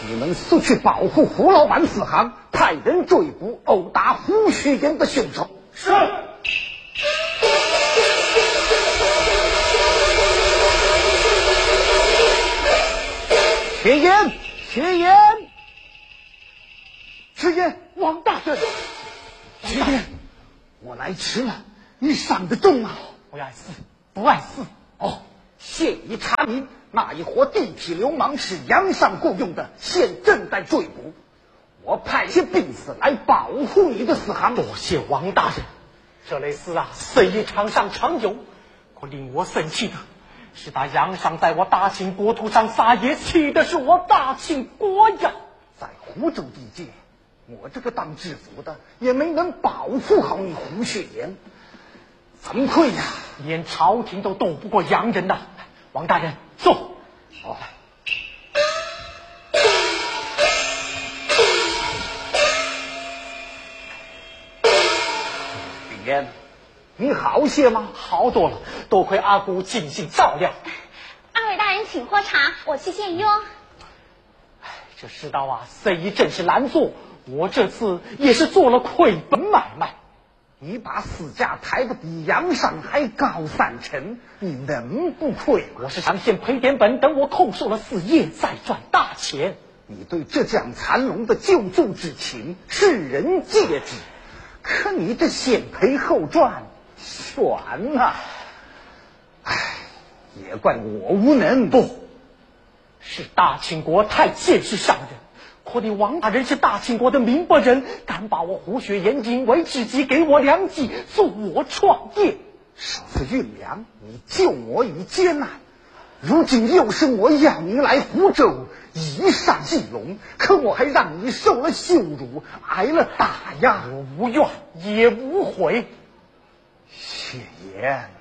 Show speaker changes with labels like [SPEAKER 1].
[SPEAKER 1] 是。
[SPEAKER 2] 铁言，铁言，铁言，王大人，铁言，我来迟了，你伤得重吗？
[SPEAKER 1] 不碍事，不碍事。
[SPEAKER 2] 哦，现已查明，那一伙地痞流氓是杨尚雇佣的，现正在追捕。我派些兵士来保护你的死行。
[SPEAKER 1] 多谢王大人，这类事啊，虽已场上常有，可令我生气的是那杨尚在我大清国土上撒野，气的是我大清国呀！
[SPEAKER 2] 在湖州地界，我这个当知府的也没能保护好你胡雪岩，怎愧呀！
[SPEAKER 1] 连朝廷都斗不过洋人呐！王大人，坐。
[SPEAKER 2] 哦。李岩，你好些吗？
[SPEAKER 1] 好多了，多亏阿姑精心照料。
[SPEAKER 3] 二位大人请喝茶，我去献用。
[SPEAKER 1] 这世道啊，虽已正是难做，我这次也是做了亏本买卖。
[SPEAKER 2] 你把私价抬得比杨尚还高3成，你能不亏吗？
[SPEAKER 1] 我是想先赔点本，等我控受了事业，再赚大钱。
[SPEAKER 2] 你对浙江蚕龙的救助之情，世人皆知。可你这先赔后赚，悬呐！唉，也怪我无能。
[SPEAKER 1] 不是大清国太见识上人，可你王大人是大清国的明白人，敢把我胡雪岩引为知己，给我良机，助我创业。
[SPEAKER 2] 数次运粮，你救我于艰难，如今又是我要你来湖州，以上一龙，可我还让你受了羞辱，挨了打压。
[SPEAKER 1] 我无怨也无悔。
[SPEAKER 2] 雪岩。